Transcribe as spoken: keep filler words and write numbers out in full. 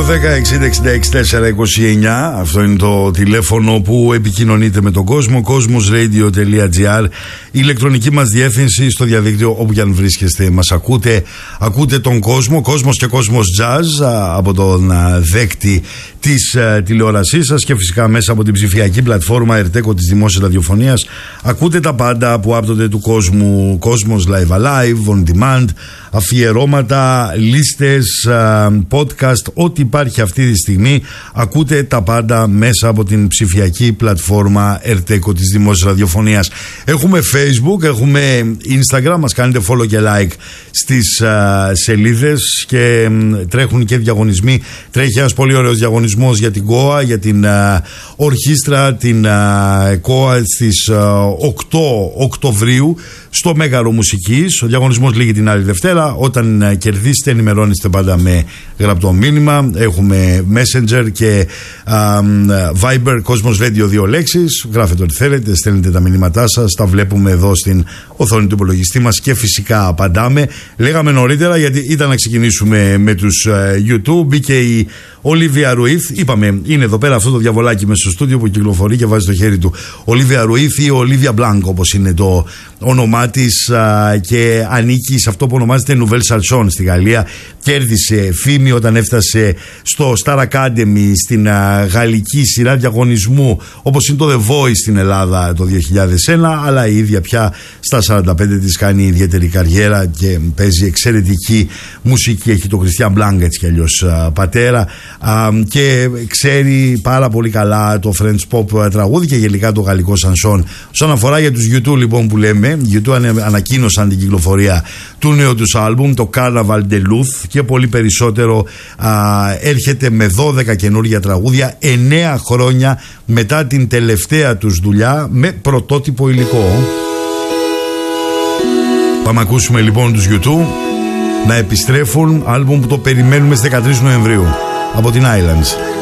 δέκα εξήντα εξήντα έξι τέσσερα είκοσι εννιά. Αυτό είναι το τηλέφωνο που επικοινωνείτε με τον κόσμο. Κόσμος.radio τελεία τζι άρ. Η ηλεκτρονική μας διεύθυνση στο διαδίκτυο, όπου και αν βρίσκεστε, μας ακούτε. Ακούτε τον κόσμο. Κόσμος και Κόσμος Jazz από τον δέκτη της uh, τηλεόρασής σας και φυσικά μέσα από την ψηφιακή πλατφόρμα Ερτέκο της Δημόσιας Ραδιοφωνίας. Ακούτε τα πάντα που άπτονται του κόσμου. Κόσμος Live Alive, On Demand, αφιερώματα, λίστες, uh, podcast, ό,τι υπάρχει αυτή τη στιγμή. Ακούτε τα πάντα μέσα από την ψηφιακή πλατφόρμα Ερτέκο της Δημόσιας Ραδιοφωνίας. Έχουμε Facebook, έχουμε Instagram, μας κάνετε follow και like στις uh, σελίδες και um, τρέχουν και διαγωνισμοί. Τρέχει ένας πολύ ωραίος διαγωνισμός για την ΚΟΑ, για την uh, ορχήστρα, την uh, ΚΟΑ στις uh, οκτώ Οκτωβρίου στο Μέγαρο Μουσικής. Ο διαγωνισμός λήγει την άλλη Δευτέρα. Όταν uh, κερδίσετε, ενημερώνεστε πάντα με γραπτό μήνυμα. Έχουμε Messenger και uh, Viber, Κόσμος Radio, δύο λέξεις. Γράφετε ό,τι θέλετε, στέλνετε τα μηνύματά σας, τα βλέπουμε εδώ στην οθόνη του υπολογιστή μας και φυσικά απαντάμε. Λέγαμε νωρίτερα, γιατί ήταν να ξεκινήσουμε με τους uh, YouTube. Μπήκε η Ολίβια Ρουίθ. Είπαμε, είναι εδώ πέρα αυτό το διαβολάκι μέσα στο στούντιο που κυκλοφορεί και βάζει το χέρι του. Ολίβια Ρουίθ ή Ολίβια Μπλάνκ, όπως είναι το όνομά της, και ανήκει σε αυτό που ονομάζεται Nouvelle Chanson στη Γαλλία. Κέρδισε φήμη όταν έφτασε στο Star Academy, στην γαλλική σειρά διαγωνισμού, όπως είναι το The Voice στην Ελλάδα το δύο χιλιάδες ένα, αλλά η ίδια πια στα σαράντα πέντε της κάνει ιδιαίτερη καριέρα και παίζει εξαιρετική μουσική. Έχει το Christian Blanc έτσι κι αλλιώς πατέρα, και ξέρει πάρα πολύ καλά το French pop τραγούδι και γενικά το γαλλικό σανσόν. Όσον αφορά για τους γιου τού λοιπόν που λέμε, γιου τού ανακοίνωσαν την κυκλοφορία του νέου τους άλμπουμ, το Carnaval de Luz, και πολύ περισσότερο. Α, έρχεται με δώδεκα καινούργια τραγούδια εννέα χρόνια μετά την τελευταία τους δουλειά με πρωτότυπο υλικό. Πάμε ακούσουμε λοιπόν τους γιου τού να επιστρέφουν, άλμπουμ που το περιμένουμε στις δεκατρείς Νοεμβρίου από την Islands.